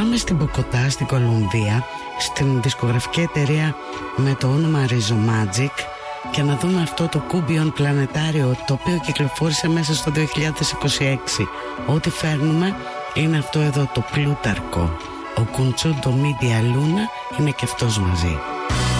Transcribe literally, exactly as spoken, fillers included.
πάμε στην Μποκοτά, στην Κολομβία, στην δισκογραφική εταιρεία με το όνομα Rizomagic, και να δούμε αυτό το Κούμπιον πλανετάριο, το οποίο κυκλοφόρησε μέσα στο δύο χιλιάδες είκοσι έξι. Ό,τι φέρνουμε είναι αυτό εδώ το Πλούταρκο. Ο Κουντσούντο Μίντια Λούνα είναι και αυτός μαζί.